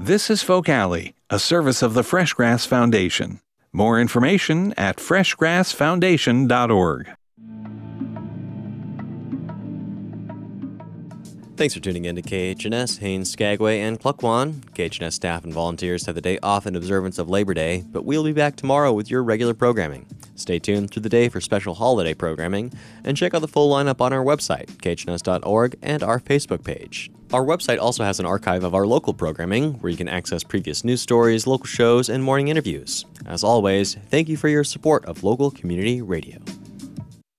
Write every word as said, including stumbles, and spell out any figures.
This is Folk Alley, a service of the Fresh Grass Foundation. More information at fresh grass foundation dot org. Thanks for tuning in to K H N S, Haines, Skagway, and Klukwan. K H N S staff and volunteers have the day off in observance of Labor Day, but we'll be back tomorrow with your regular programming. Stay tuned through the day for special holiday programming, and check out the full lineup on our website, K H N S dot org, and our Facebook page. Our website also has an archive of our local programming, where you can access previous news stories, local shows, and morning interviews. As always, thank you for your support of local community radio.